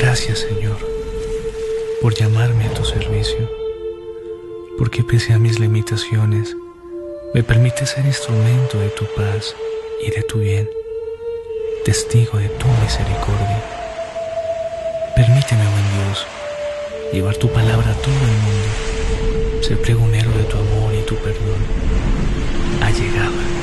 Gracias, Señor, por llamarme a tu servicio, porque pese a mis limitaciones, me permites ser instrumento de tu paz y de tu bien, testigo de tu misericordia. Permíteme, buen Dios, llevar tu palabra a todo el mundo, ser pregonero de tu amor y tu perdón. Ha llegado el